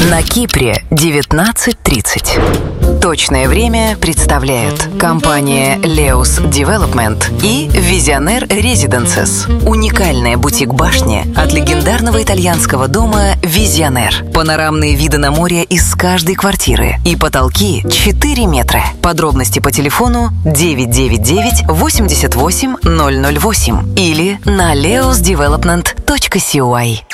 На Кипре 19:30. Точное время представляют компания Leus Development и Visionaire Residences. Уникальная бутик-башня от легендарного итальянского дома Visionaire. Панорамные виды на море из каждой квартиры и потолки 4 метра. Подробности по телефону 999 88 008 или на leusdevelopment.coy.